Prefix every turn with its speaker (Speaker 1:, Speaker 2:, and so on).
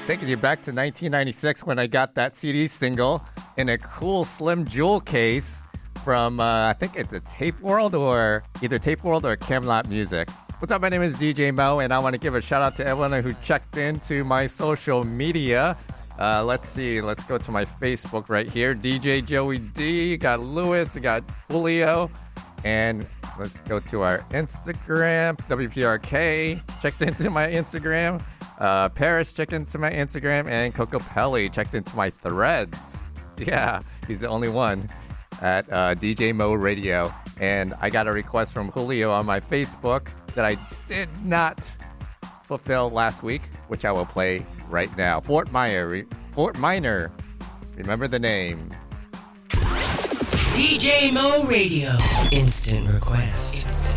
Speaker 1: taking you back to 1996 when I got that CD single in a cool Slim Jewel case from, I think it's a Tape World or either Tape World or Camelot Music. What's up? My name is DJ Mo, and I want to give a shout out to everyone who checked into my social media. Let's see. Let's go to my Facebook right here. DJ Joey D. Got Lewis. We got Julio. And let's go to our Instagram. WPRK checked into my Instagram. Paris checked into my Instagram. And Coco Pelli checked into my threads. Yeah, he's the only one at DJ Mo Radio. And I got a request from Julio on my Facebook that I did not fulfill last week, which I will play right now. Fort Minor. Remember the name.
Speaker 2: DJ Mo Radio. Instant request.